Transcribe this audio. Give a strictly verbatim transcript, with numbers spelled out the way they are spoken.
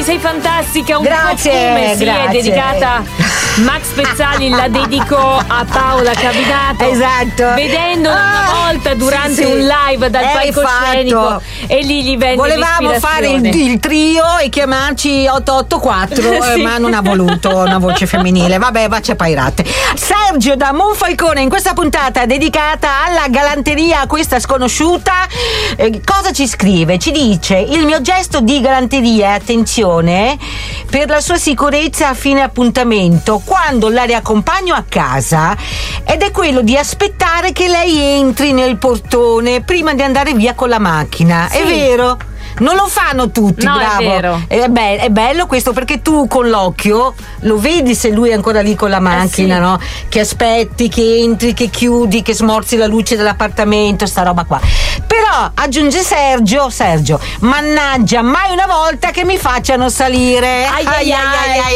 Sei fantastica, un grazie, profume, sì, grazie. è dedicata Max Pezzali, la dedico a Paola Cabinato. Esatto. Vedendo ah, una volta durante sì, sì. un live dal Hai palcoscenico fatto. e lì gli venne volevamo fare il, il trio e chiamarci otto otto quattro sì. eh, ma non ha voluto una voce femminile. Vabbè, bacia pairate. Sergio da Monfalcone in questa puntata dedicata alla galanteria, questa sconosciuta, eh, cosa ci scrive? Ci dice: il mio gesto di galanteria, attenzione, per la sua sicurezza a fine appuntamento, quando la riaccompagno a casa, ed è quello di aspettare che lei entri nel portone prima di andare via con la macchina. Sì. È vero? Non lo fanno tutti, no, bravo. È vero. È, be- è bello questo, perché tu con l'occhio lo vedi se lui è ancora lì con la macchina, eh sì. no? Che aspetti, che entri, che chiudi, che smorzi la luce dell'appartamento, sta roba qua. Però aggiunge Sergio, Sergio, mannaggia, mai una volta che mi facciano salire. Ai ai ai,